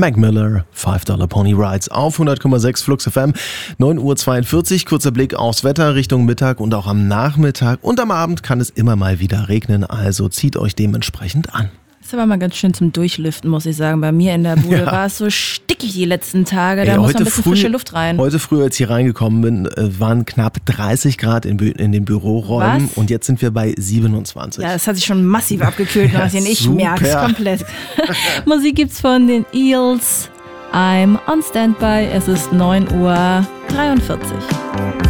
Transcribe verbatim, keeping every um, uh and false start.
Mac Miller, five Dollar Pony Rides auf hundert Komma sechs Flux F M. neun Uhr zweiundvierzig, kurzer Blick aufs Wetter Richtung Mittag und auch am Nachmittag. Und am Abend kann es immer mal wieder regnen, also zieht euch dementsprechend an. Das war mal ganz schön zum Durchlüften, muss ich sagen. Bei mir in der Bude ja. war es so stickig die letzten Tage. Da Ey, muss noch ein bisschen früh, frische Luft rein. Heute früh, als ich hier reingekommen bin, waren knapp dreißig Grad in, in den Büroräumen. Was? Und jetzt sind wir bei siebenundzwanzig. Ja, das hat sich schon massiv abgekühlt, Martin. Ich merke es komplett. Musik gibt's von den Eels. I'm on Standby. Es ist neun Uhr dreiundvierzig.